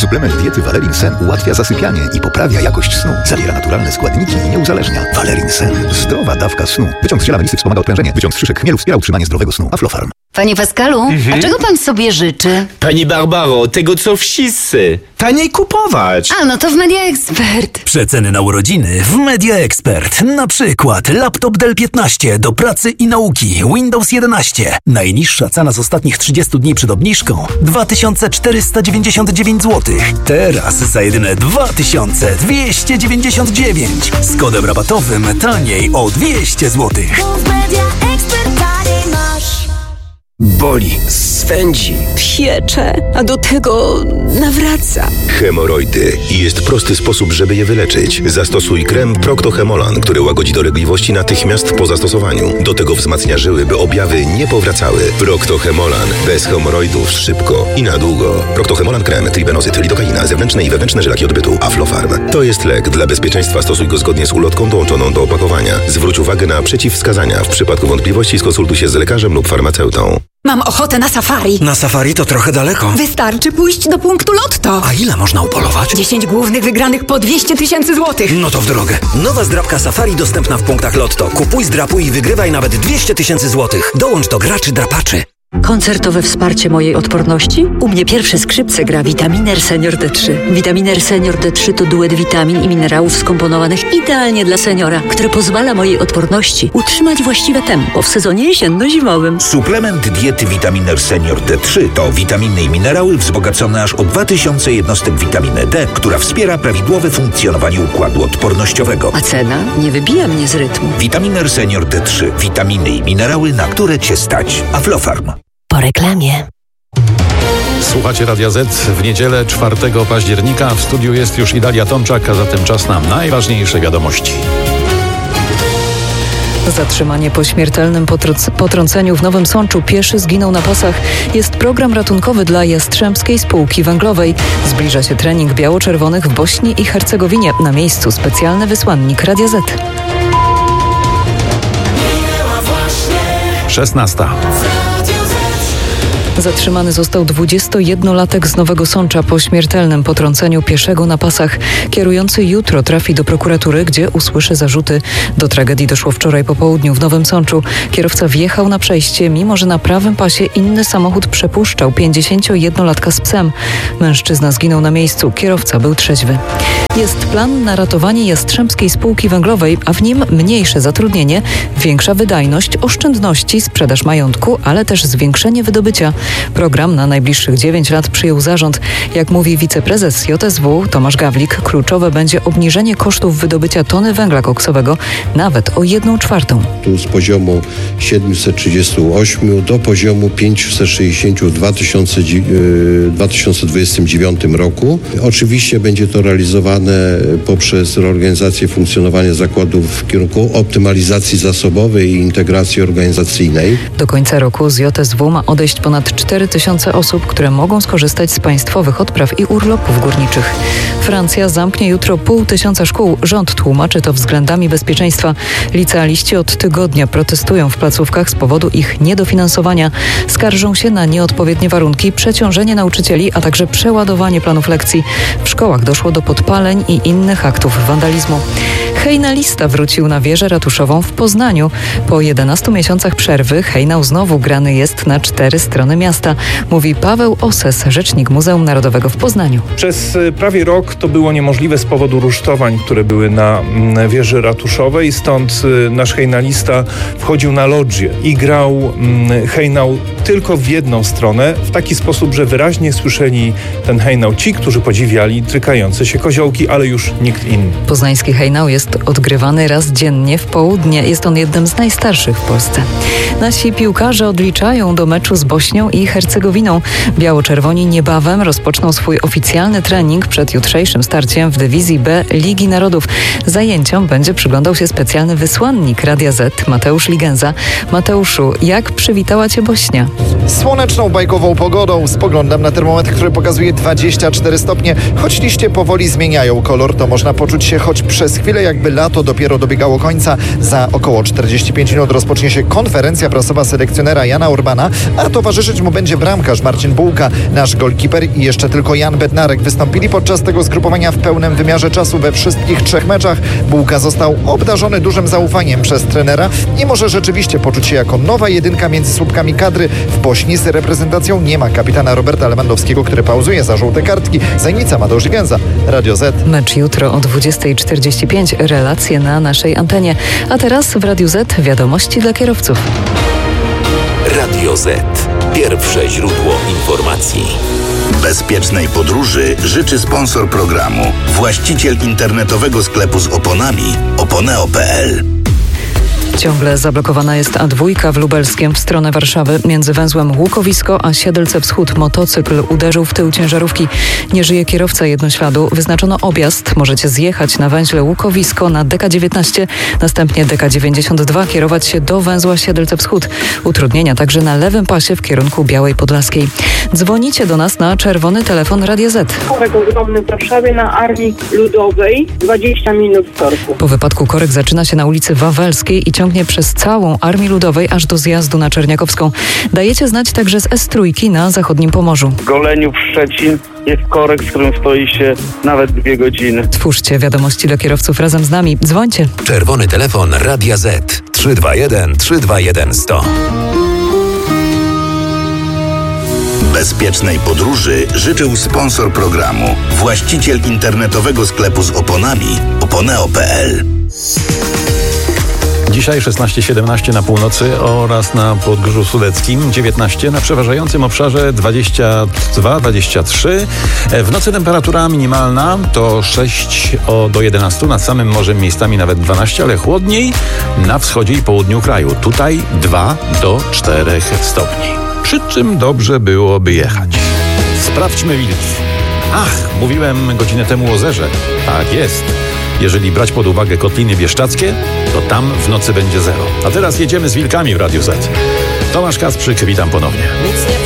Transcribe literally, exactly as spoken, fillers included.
Suplement diety Valerin Sen ułatwia zasypianie i poprawia jakość snu. Zawiera naturalne składniki i nie uzależnia. Valerin Sen. Zdrowa dawka snu. Wyciąg z ziela melisy wspomaga odprężenie. Wyciąg z szyszek chmielu wspiera utrzymanie zdrowego snu. Aflofarm. Panie Pascalu, mhm. a czego pan sobie życzy? Pani Barbaro, tego co wszyscy. Taniej kupować. A, no to w Media Expert. Przeceny na urodziny w Media Expert. Na przykład laptop Dell piętnaście do pracy i nauki. Windows jedenaście. Najniższa cena z ostatnich trzydziestu dni przed obniżką dwa tysiące czterysta dziewięćdziesiąt dziewięć złotych. Teraz za jedyne dwa tysiące dwieście dziewięćdziesiąt dziewięć. Z kodem rabatowym taniej o dwieście złotych. Boli, swędzi, piecze, a do tego nawraca. Hemoroidy. I jest prosty sposób, żeby je wyleczyć. Zastosuj krem Procto-Hemolan, który łagodzi dolegliwości natychmiast po zastosowaniu. Do tego wzmacnia żyły, by objawy nie powracały. Procto-Hemolan. Bez hemoroidów szybko i na długo. Procto-Hemolan krem, tribenozyt, lidokaina, zewnętrzne i wewnętrzne żylaki odbytu. Aflofarm. To jest lek. Dla bezpieczeństwa stosuj go zgodnie z ulotką dołączoną do opakowania. Zwróć uwagę na przeciwwskazania. W przypadku wątpliwości skonsultuj się z lekarzem lub farmaceutą. Mam ochotę na safari. Na safari to trochę daleko. Wystarczy pójść do punktu Lotto. A ile można upolować? dziesięć głównych wygranych po dwieście tysięcy złotych. No to w drogę. Nowa zdrabka safari dostępna w punktach Lotto. Kupuj, zdrapuj i wygrywaj nawet dwieście tysięcy złotych. Dołącz do graczy drapaczy. Koncertowe wsparcie mojej odporności? U mnie pierwsze skrzypce gra Vitaminer Senior D trzy. Vitaminer Senior D trzy to duet witamin i minerałów skomponowanych idealnie dla seniora, który pozwala mojej odporności utrzymać właściwe tempo w sezonie jesienno-zimowym. Suplement diety Vitaminer Senior D trzy to witaminy i minerały wzbogacone aż o dwa tysiące jednostek witaminy D, która wspiera prawidłowe funkcjonowanie układu odpornościowego. A cena nie wybija mnie z rytmu. Vitaminer Senior D trzy. Witaminy i minerały, na które Cię stać. Aflofarm. Po reklamie. Słuchacie Radia Z w niedzielę czwartego października. W studiu jest już Idalia Tomczak, a zatem czas na najważniejsze wiadomości. Zatrzymanie po śmiertelnym potr- potrąceniu w Nowym Sączu. Pieszy zginął na pasach. Jest program ratunkowy dla Jastrzębskiej Spółki Węglowej. Zbliża się trening biało-czerwonych w Bośni i Hercegowinie. Na miejscu specjalny wysłannik Radia Z. szesnasta. Zatrzymany został dwudziestojednolatek z Nowego Sącza po śmiertelnym potrąceniu pieszego na pasach. Kierujący jutro trafi do prokuratury, gdzie usłyszy zarzuty. Do tragedii doszło wczoraj po południu w Nowym Sączu. Kierowca wjechał na przejście, mimo że na prawym pasie inny samochód przepuszczał pięćdziesięciojednolatka z psem. Mężczyzna zginął na miejscu, kierowca był trzeźwy. Jest plan na ratowanie Jastrzębskiej Spółki Węglowej, a w nim mniejsze zatrudnienie, większa wydajność, oszczędności, sprzedaż majątku, ale też zwiększenie wydobycia. Program na najbliższych dziewięć lat przyjął zarząd. Jak mówi wiceprezes J S W Tomasz Gawlik, kluczowe będzie obniżenie kosztów wydobycia tony węgla koksowego nawet o jedną czwartą. Tu z poziomu siedemset trzydzieści osiem do poziomu pięćset sześćdziesiąt w dwa tysiące dwudziestym dziewiątym roku. Oczywiście będzie to realizowane poprzez reorganizację funkcjonowania zakładów w kierunku optymalizacji zasobowej i integracji organizacyjnej. Do końca roku z J S W ma odejść ponad cztery tysiące osób, które mogą skorzystać z państwowych odpraw i urlopów górniczych. Francja zamknie jutro pół tysiąca szkół. Rząd tłumaczy to względami bezpieczeństwa. Licealiści od tygodnia protestują w placówkach z powodu ich niedofinansowania. Skarżą się na nieodpowiednie warunki, przeciążenie nauczycieli, a także przeładowanie planów lekcji. W szkołach doszło do podpaleń i innych aktów wandalizmu. Hejnalista wrócił na wieżę ratuszową w Poznaniu. Po jedenastu miesiącach przerwy hejnał znowu grany jest na cztery strony miasta, mówi Paweł Oses, rzecznik Muzeum Narodowego w Poznaniu. Przez prawie rok to było niemożliwe z powodu rusztowań, które były na wieży ratuszowej, stąd nasz hejnalista wchodził na lodżię i grał hejnał tylko w jedną stronę, w taki sposób, że wyraźnie słyszeli ten hejnał ci, którzy podziwiali trykające się koziołki, ale już nikt inny. Poznański hejnał jest odgrywany raz dziennie w południe. Jest on jednym z najstarszych w Polsce. Nasi piłkarze odliczają do meczu z Bośnią i Hercegowiną. Biało-czerwoni niebawem rozpoczną swój oficjalny trening przed jutrzejszym starciem w dywizji B Ligi Narodów. Zajęciom będzie przyglądał się specjalny wysłannik Radia Z, Mateusz Ligenza. Mateuszu, jak przywitała Cię Bośnia? Słoneczną, bajkową pogodą. Spoglądam na termometr, który pokazuje dwadzieścia cztery stopnie. Choć liście powoli zmieniają kolor, to można poczuć się choć przez chwilę jak jakby lato dopiero dobiegało końca. Za około czterdzieści pięć minut rozpocznie się konferencja prasowa selekcjonera Jana Urbana, a towarzyszyć mu będzie bramkarz Marcin Bułka. Nasz golkiper i jeszcze tylko Jan Bednarek wystąpili podczas tego zgrupowania w pełnym wymiarze czasu we wszystkich trzech meczach. Bułka został obdarzony dużym zaufaniem przez trenera i może rzeczywiście poczuć się jako nowa jedynka między słupkami kadry. W Bośni z reprezentacją nie ma kapitana Roberta Lewandowskiego, który pauzuje za żółte kartki. Zajnica Mateusz Gęza, Radio Z. Mecz jutro o dwudziesta czterdzieści pięć. Relacje na naszej antenie. A teraz w Radiu Z wiadomości dla kierowców. Radio Z. Pierwsze źródło informacji. Bezpiecznej podróży życzy sponsor programu. Właściciel internetowego sklepu z oponami oponeo kropka pe el. Ciągle zablokowana jest A dwa w Lubelskiem w stronę Warszawy. Między węzłem Łukowisko a Siedlce Wschód motocykl uderzył w tył ciężarówki. Nie żyje kierowca jednośladu. Wyznaczono objazd. Możecie zjechać na węźle Łukowisko na D K dziewiętnaście, następnie D K dziewięćdziesiąt dwa kierować się do węzła Siedlce Wschód. Utrudnienia także na lewym pasie w kierunku Białej Podlaskiej. Dzwonicie do nas na czerwony telefon Radia Z. Korek ogromny w Warszawie na Armii Ludowej, dwadzieścia minut w korku. Po wypadku korek zaczyna się na ulicy Wawelskiej i ciągnie przez całą Armii Ludowej aż do zjazdu na Czerniakowską. Dajecie znać także z S trzy na zachodnim Pomorzu. Goleniów, Szczecin jest korek, z którym stoi się nawet dwie godziny. Twórzcie wiadomości dla kierowców razem z nami. Dzwońcie. Czerwony telefon Radia Z. trzy dwa jeden trzy dwa jeden sto. Bezpiecznej podróży życzył sponsor programu. Właściciel internetowego sklepu z oponami oponeo kropka pe el. Dzisiaj szesnaście siedemnaście na północy oraz na Podgórzu Sudeckim, dziewiętnaście na przeważającym obszarze, dwadzieścia dwa dwadzieścia trzy. W nocy temperatura minimalna to sześć do jedenastu, nad samym morzem miejscami nawet dwanaście, ale chłodniej na wschodzie i południu kraju. Tutaj dwa do czterech stopni. Przy czym dobrze byłoby jechać. Sprawdźmy wilki. Ach, mówiłem godzinę temu o zerze. Tak jest. Jeżeli brać pod uwagę Kotliny Bieszczackie, to tam w nocy będzie zero. A teraz jedziemy z wilkami w Radiu Z. Tomasz Kasprzyk, witam ponownie. Nic nie